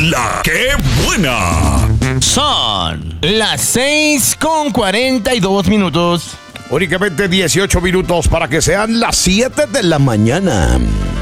La que buena. Son las 6:42. Únicamente 18 minutos para que sean las 7 de la mañana.